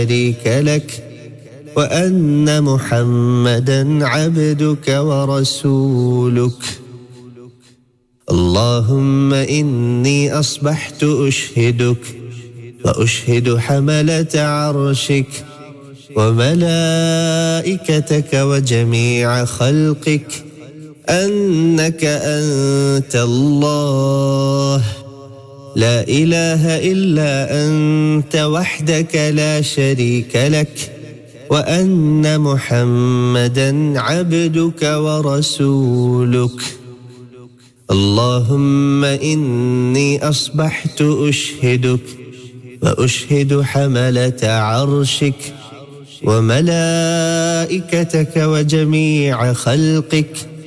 شريك لك وأن محمدا عبدك ورسولك. اللهم إني أصبحت أشهدك وأشهد حملة عرشك وملائكتك وجميع خلقك أنك أنت الله لا إله إلا أنت وحدك لا شريك لك وأن محمدا عبدك ورسولك. اللهم إني أصبحت أشهدك وأشهد حملة عرشك وملائكتك وجميع خلقك